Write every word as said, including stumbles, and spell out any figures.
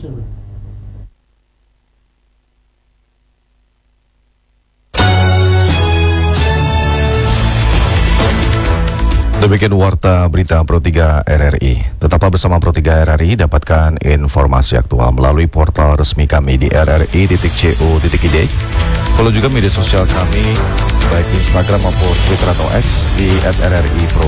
langsung. Demikian warta berita Pro tiga R R I. Tetaplah bersama Pro tiga R R I, dapatkan informasi aktual melalui portal resmi kami di r r i titik co titik i d. Follow juga media sosial kami baik di Instagram maupun Twitter atau X di at r r i pro